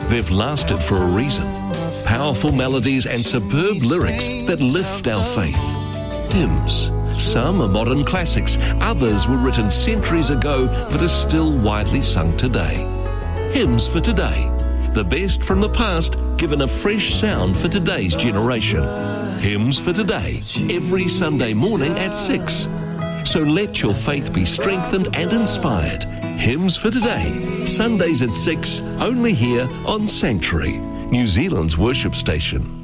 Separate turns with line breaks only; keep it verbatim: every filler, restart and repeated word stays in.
They've lasted for a reason. Powerful melodies and superb lyrics that lift our faith. Hymns. Some are modern classics. Others were written centuries ago but are still widely sung today. Hymns for today. The best from the past given a fresh sound for today's generation. Hymns for Today, every Sunday morning at six. So let your faith be strengthened and inspired. Hymns for Today, Sundays at six, only here on Sanctuary, New Zealand's worship station.